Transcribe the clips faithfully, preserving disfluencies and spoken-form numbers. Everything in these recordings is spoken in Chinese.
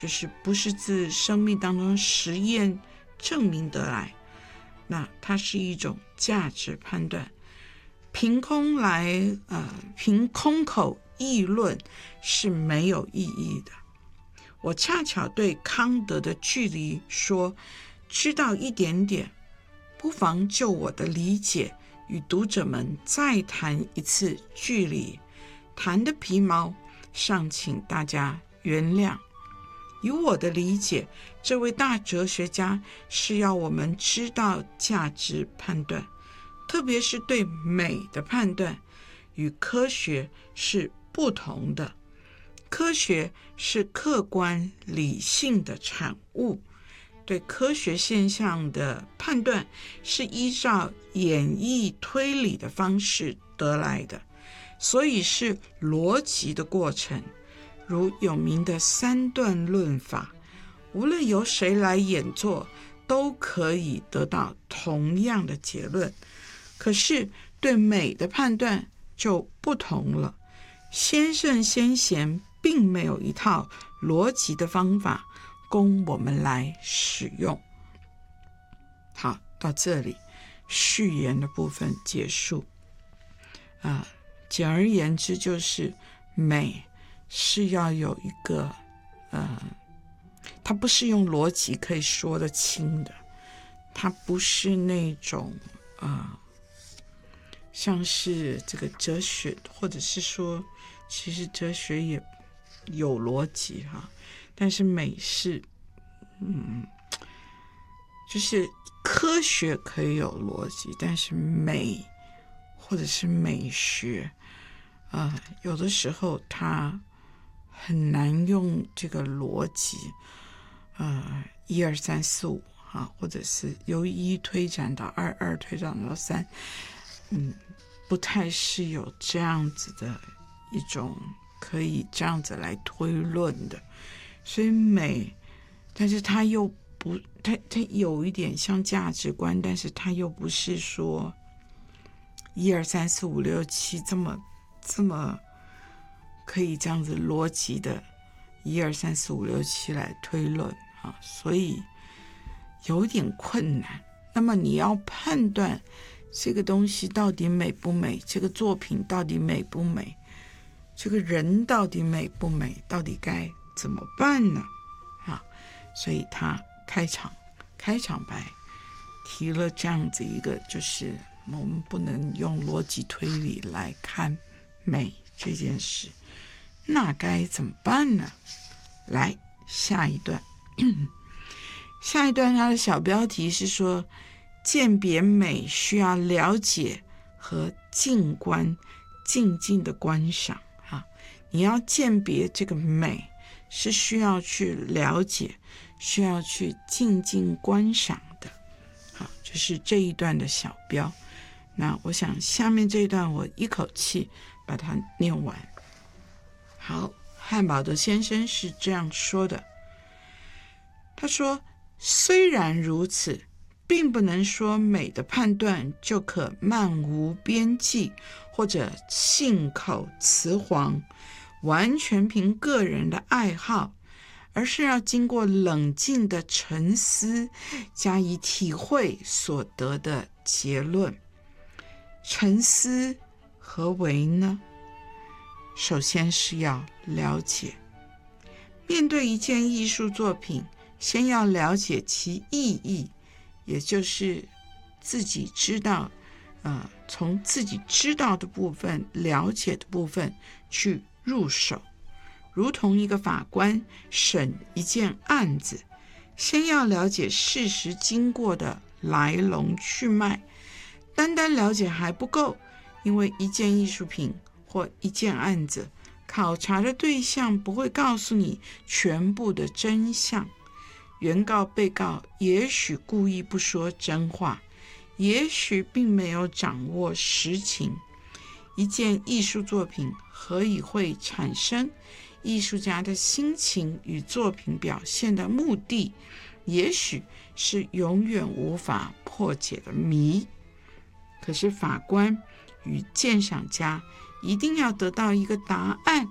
就是不是自生命当中实验证明得来，那它是一种价值判断。凭空来呃，凭空口议论是没有意义的。我恰巧对康德的距离说，知道一点点，不妨就我的理解与读者们再谈一次距离，谈的皮毛，尚请大家原谅。以我的理解，这位大哲学家是要我们知道价值判断，特别是对美的判断，与科学是不同的。科学是客观理性的产物，对科学现象的判断是依照演绎推理的方式得来的，所以是逻辑的过程。如有名的三段论法，无论由谁来演作，都可以得到同样的结论。可是对美的判断就不同了。先圣先贤并没有一套逻辑的方法供我们来使用。好，到这里序言的部分结束。啊，简而言之，就是美是要有一个呃，它不是用逻辑可以说得清的，它不是那种呃，像是这个哲学，或者是说，其实哲学也有逻辑哈，但是美是，嗯，就是科学可以有逻辑，但是美或者是美学，呃，有的时候它很难用这个逻辑，呃，一二三四五啊，或者是由一推展到二，二推展到三，嗯，不太是有这样子的一种可以这样子来推论的。所以美，但是它又不，它它有一点像价值观，但是它又不是说一二三四五六七这么这么。可以这样子逻辑的一二三四五六七来推论啊，所以有点困难。那么你要判断这个东西到底美不美，这个作品到底美不美，这个人到底美不美，到底该怎么办呢？啊，所以他开场开场白提了这样子一个，就是我们不能用逻辑推理来看美这件事。那该怎么办呢？来，下一段下一段它的小标题是说，鉴别美需要了解和静观，静静的观赏啊。你要鉴别这个美，是需要去了解，需要去静静观赏的。好，就是这一段的小标。那我想下面这一段我一口气把它念完。好，汉堡德先生是这样说的，他说，虽然如此，并不能说美的判断就可漫无边际，或者信口雌黄，完全凭个人的爱好，而是要经过冷静的沉思，加以体会所得的结论。沉思何为呢？首先是要了解，面对一件艺术作品，先要了解其意义，也就是自己知道，呃，从自己知道的部分、了解的部分去入手。如同一个法官审一件案子，先要了解事实经过的来龙去脉。单单了解还不够，因为一件艺术品或一件案子，考察的对象不会告诉你全部的真相。原告、被告也许故意不说真话，也许并没有掌握实情。一件艺术作品何以会产生？艺术家的心情与作品表现的目的，也许是永远无法破解的谜。可是法官与鉴赏家一定要得到一个答案，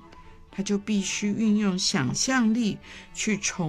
他就必须运用想象力去重